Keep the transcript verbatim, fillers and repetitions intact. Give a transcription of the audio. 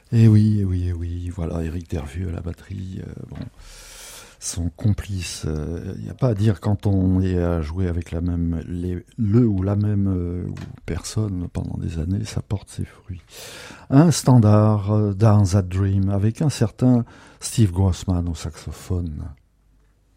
Et oui, et oui, et oui, voilà, Éric Dervieux à la batterie, euh, bon, son complice. Il euh, n'y a pas à dire quand on est à jouer avec la même, les, le ou la même euh, personne pendant des années, ça porte ses fruits. Un standard, euh, Down That Dream, avec un certain Steve Grossman au saxophone.